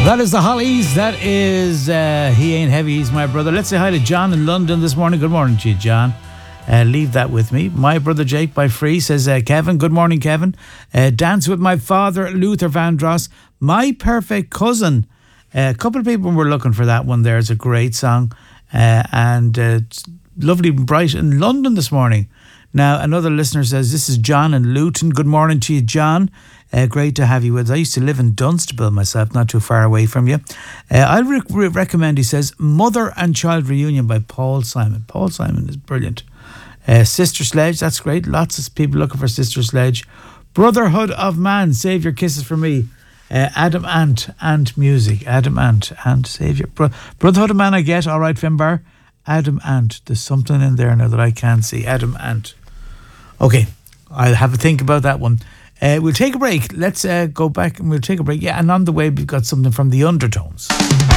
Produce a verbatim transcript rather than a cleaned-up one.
That is the Hollies. That is uh, He Ain't Heavy, He's My Brother. Let's say hi to John in London this morning. Good morning to you, John. Uh, leave that with me. My Brother Jake by Free says, uh, Kevin, good morning, Kevin. Uh, Dance with My Father, Luther Vandross. My Perfect Cousin. Uh, a couple of people were looking for that one there. It's a great song. Uh, and uh, it's lovely and bright in London this morning. Now, another listener says, this is John in Luton. Good morning to you, John. Uh, great to have you with us. I used to live in Dunstable myself, not too far away from you. Uh, I'll re- re- recommend, he says, Mother and Child Reunion by Paul Simon. Paul Simon is brilliant. Uh, Sister Sledge, that's great. Lots of people looking for Sister Sledge. Brotherhood of Man, Save Your Kisses for Me. Uh, Adam Ant, Ant Music. Adam Ant, Ant, Save Your... Bro- Brotherhood of Man I get, all right, Finbar. Adam Ant, there's something in there now that I can't see. Adam Ant. Okay, I'll have a think about that one. Uh, we'll take a break. Let's uh, go back and we'll take a break. Yeah, and on the way we've got something from the Undertones.